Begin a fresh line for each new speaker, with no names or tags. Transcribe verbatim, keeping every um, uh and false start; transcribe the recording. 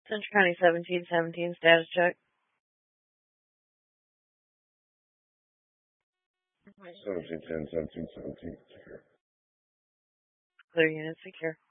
Central County seventeen seventeen status check.
seventeen ten, seventeen seventeen.
Clear unit secure.